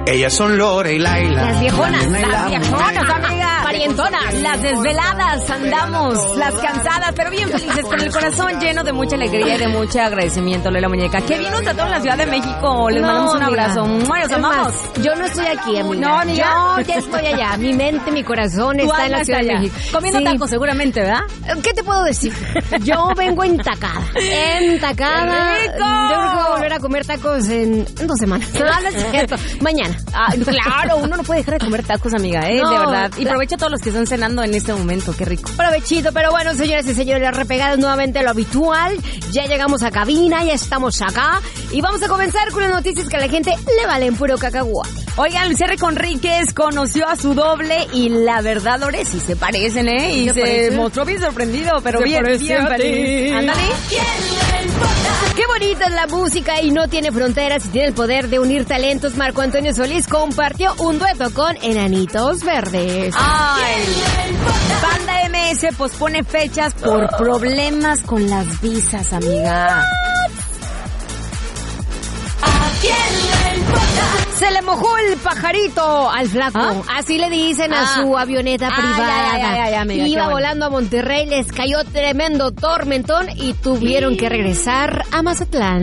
Ellas son Lore y Laila. Las viejonas, amiga. Parientonas. Las desveladas, andamos, las cansadas, pero bien felices, con el corazón lleno de mucha alegría y de mucho agradecimiento, Lela Muñeca. Qué bien nos trató en la Ciudad de México. Les mandamos un abrazo. Los amamos. Yo no estoy aquí, amiga. No, ni yo ya estoy allá. Mi mente, mi corazón está en la Ciudad de México. Comiendo tacos seguramente, ¿verdad? ¿Qué te puedo decir? Yo vengo entacada. Entacada. ¡Qué rico! Yo creo que voy a volver a comer tacos en 2 semanas. No es cierto. Mañana. Claro, uno no puede dejar de comer tacos, amiga, No, de verdad. Y aprovecha a todos los que están cenando en este momento, qué rico. Provechito, pero bueno, señoras y señores, repegadas nuevamente a lo habitual. Ya llegamos a cabina, ya estamos acá. Y vamos a comenzar con las noticias que a la gente le valen puro cacahuate. Oigan, Luis R. Conríquez conoció a su doble y la verdad, Lore, sí se parecen, Y se mostró bien sorprendido, pero bien feliz. Ándale. Qué bonita es la música y no tiene fronteras y tiene el poder de unir talentos. Marco Antonio Solís compartió un dueto con Enanitos Verdes. Ay, Banda MS pospone fechas por problemas con las visas, amiga. Se le mojó el pajarito al flaco. Así le dicen a su avioneta privada. Ya, amiga, iba volando a Monterrey, les cayó tremendo tormentón y tuvieron que regresar a Mazatlán.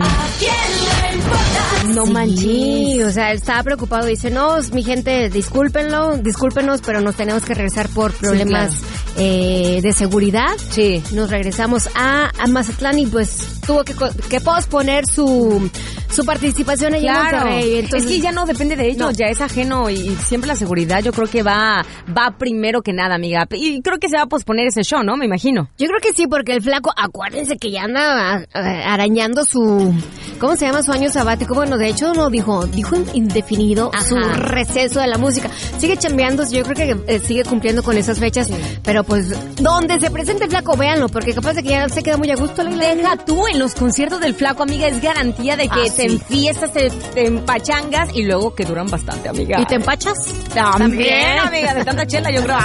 No manches. O sea, él estaba preocupado. Dice, no, mi gente, discúlpenos, pero nos tenemos que regresar por problemas de seguridad. Sí. Nos regresamos a Mazatlán y pues tuvo que posponer su participación allá en Monterrey. Entonces, es que ya no depende de ellos, ya es ajeno y siempre la seguridad yo creo que va primero que nada, amiga. Y creo que se va a posponer ese show, ¿no? Me imagino. Yo creo que sí, porque el flaco, acuérdense que ya anda arañando su... ¿Cómo se llama? Su año sabático. Bueno, de hecho no dijo indefinido. Ajá. Su receso de la música. Sigue chambeando, yo creo que sigue cumpliendo con esas fechas. Sí. Pero pues, donde se presente el flaco, véanlo, porque capaz de que ya se queda muy a gusto. Deja tú, en los conciertos del flaco, amiga, es garantía de que te enfiestas, te empachangas y luego que duran bastante, amiga. ¿Y te empachas? También, amiga, de tanta chela, yo creo.